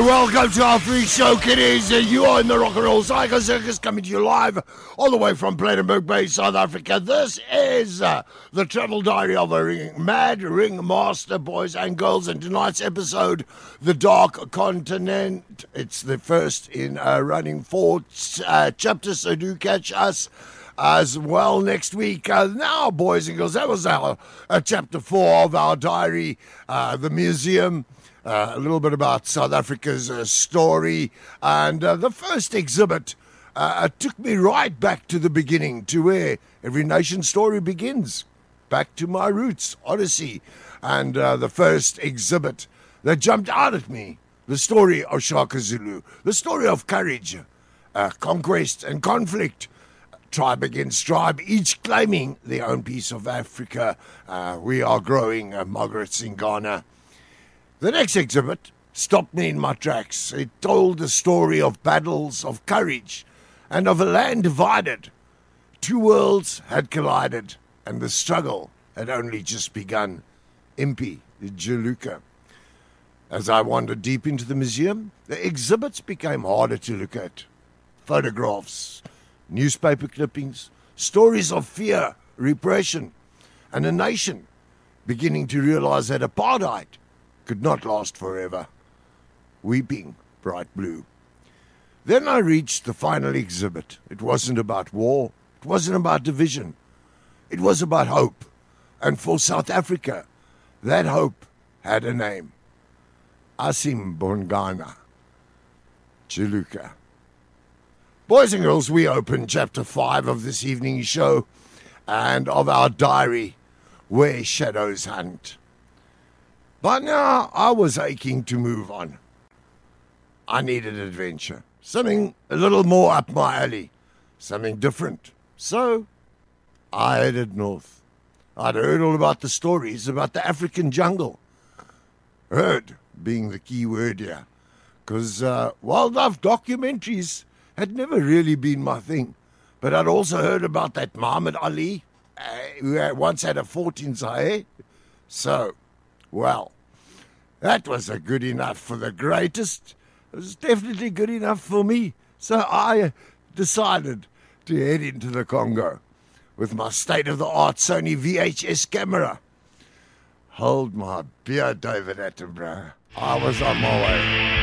welcome to our free show, kiddies. You are in the Rock and Roll Psycho Circus, coming to you live all the way from Plettenberg Bay, South Africa. This is the travel diary of a mad ring master, boys and girls. And tonight's episode, The Dark Continent. It's the first in running 4 chapters, so do catch us as well next week. Now, boys and girls, that was our chapter 4 of our diary, the museum. A little bit about South Africa's story. And the first exhibit took me right back to the beginning, to where every nation's story begins. Back to my roots, Odyssey. And the first exhibit that jumped out at me, the story of Shaka Zulu, the story of courage, conquest and conflict, tribe against tribe, each claiming their own piece of Africa. We are growing, Margaret Singana. The next exhibit stopped me in my tracks. It told the story of battles, of courage, and of a land divided. 2 worlds had collided, and the struggle had only just begun. Impi, Jaluka. As I wandered deep into the museum, the exhibits became harder to look at. Photographs, newspaper clippings, stories of fear, repression, and a nation beginning to realize that apartheid could not last forever. Weeping bright blue. Then I reached the final exhibit. It wasn't about war. It wasn't about division. It was about hope. And for South Africa, that hope had a name. Asim Bongana Chiluka. Boys and girls, we open chapter 5 of this evening's show and of our diary, Where Shadows Hunt. By now, I was aching to move on. I needed adventure, something a little more up my alley, something different. So, I headed north. I'd heard all about the stories about the African jungle. Heard being the key word here, because wildlife documentaries had never really been my thing. But I'd also heard about that Muhammad Ali, who once had a fort in Zaire. So, well, that was a good enough for the greatest. It was definitely good enough for me. So I decided to head into the Congo with my state-of-the-art Sony VHS camera. Hold my beer, David Attenborough. I was on my way.